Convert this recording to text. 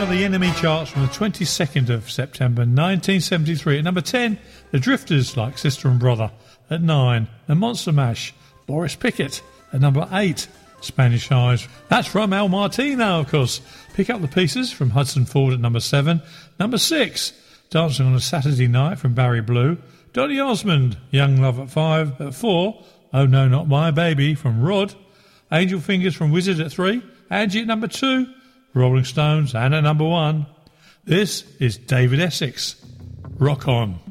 of the NME charts from the 22nd of September 1973. At number 10, The Drifters, Like Sister and Brother. At 9, The Monster Mash, Boris Pickett. At number 8, Spanish Eyes. That's from El Martino, of course. Pick Up the Pieces from Hudson Ford at number 7. Number 6, Dancing on a Saturday Night from Barry Blue. Donny Osmond, Young Love at 5. At 4, Oh No Not My Baby from Rod. Angel Fingers from Wizard at 3. Angie at number 2. Rolling Stones. And at number 1, this is David Essex. Rock On.